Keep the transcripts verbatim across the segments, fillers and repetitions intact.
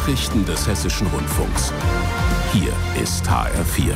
Nachrichten des Hessischen Rundfunks. Hier ist H R vier.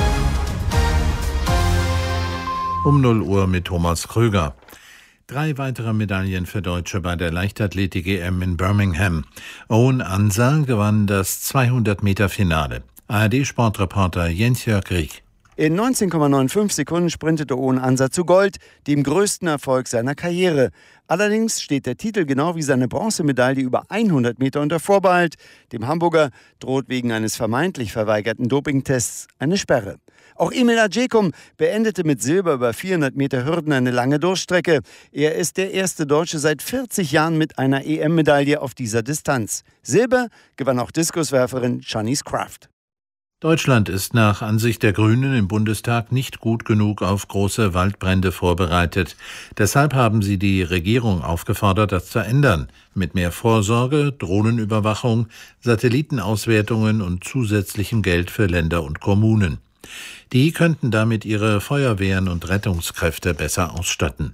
Um null Uhr mit Thomas Kröger. Drei weitere Medaillen für Deutsche bei der Leichtathletik-E M in Birmingham. Owen Ansa gewann das zweihundert-Meter-Finale. A R D-Sportreporter Jens-Jörg Rieck. In neunzehn Komma fünfundneunzig Sekunden sprintete Owen Ansa zu Gold, dem größten Erfolg seiner Karriere. Allerdings steht der Titel genau wie seine Bronzemedaille über hundert Meter unter Vorbehalt. Dem Hamburger droht wegen eines vermeintlich verweigerten Dopingtests eine Sperre. Auch Emil Adjekum beendete mit Silber über vierhundert Meter Hürden eine lange Durchstrecke. Er ist der erste Deutsche seit vierzig Jahren mit einer E M-Medaille auf dieser Distanz. Silber gewann auch Diskuswerferin Shanice Kraft. Deutschland ist nach Ansicht der Grünen im Bundestag nicht gut genug auf große Waldbrände vorbereitet. Deshalb haben sie die Regierung aufgefordert, das zu ändern. Mit mehr Vorsorge, Drohnenüberwachung, Satellitenauswertungen und zusätzlichem Geld für Länder und Kommunen. Die könnten damit ihre Feuerwehren und Rettungskräfte besser ausstatten.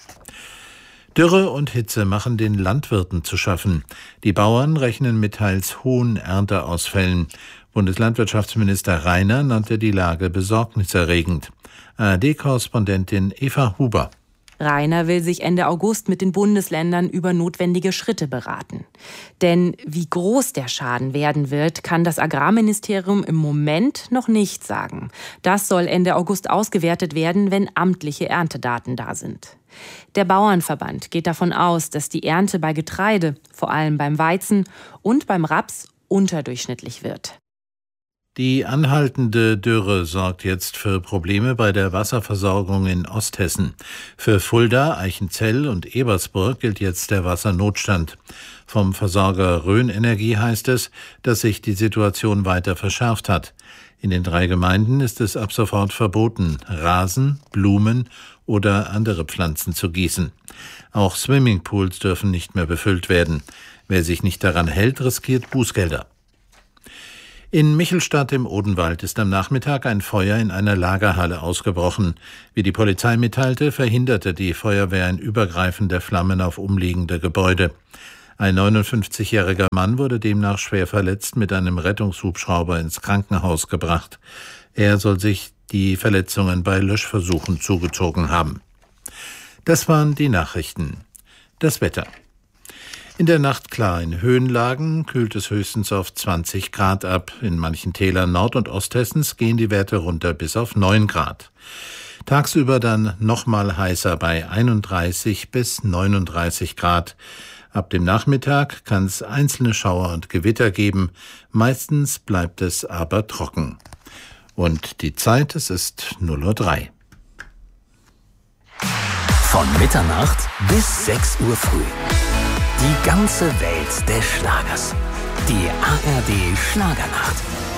Dürre und Hitze machen den Landwirten zu schaffen. Die Bauern rechnen mit teils hohen Ernteausfällen. Bundeslandwirtschaftsminister Reiner nannte die Lage besorgniserregend. A R D-Korrespondentin Eva Huber. Reiner will sich Ende August mit den Bundesländern über notwendige Schritte beraten. Denn wie groß der Schaden werden wird, kann das Agrarministerium im Moment noch nicht sagen. Das soll Ende August ausgewertet werden, wenn amtliche Erntedaten da sind. Der Bauernverband geht davon aus, dass die Ernte bei Getreide, vor allem beim Weizen und beim Raps, unterdurchschnittlich wird. Die anhaltende Dürre sorgt jetzt für Probleme bei der Wasserversorgung in Osthessen. Für Fulda, Eichenzell und Ebersburg gilt jetzt der Wassernotstand. Vom Versorger Rhön Energie heißt es, dass sich die Situation weiter verschärft hat. In den drei Gemeinden ist es ab sofort verboten, Rasen, Blumen oder andere Pflanzen zu gießen. Auch Swimmingpools dürfen nicht mehr befüllt werden. Wer sich nicht daran hält, riskiert Bußgelder. In Michelstadt im Odenwald ist am Nachmittag ein Feuer in einer Lagerhalle ausgebrochen. Wie die Polizei mitteilte, verhinderte die Feuerwehr ein Übergreifen der Flammen auf umliegende Gebäude. Ein neunundfünfzigjähriger Mann wurde demnach schwer verletzt mit einem Rettungshubschrauber ins Krankenhaus gebracht. Er soll sich die Verletzungen bei Löschversuchen zugezogen haben. Das waren die Nachrichten. Das Wetter. In der Nacht klar, in Höhenlagen kühlt es höchstens auf zwanzig Grad ab. In manchen Tälern Nord- und Osthessens gehen die Werte runter bis auf neun Grad. Tagsüber dann nochmal heißer bei einunddreißig bis neununddreißig Grad. Ab dem Nachmittag kann es einzelne Schauer und Gewitter geben. Meistens bleibt es aber trocken. Und die Zeit, es ist null Uhr drei. Von Mitternacht bis sechs Uhr früh. Die ganze Welt des Schlagers. Die A R D Schlagernacht.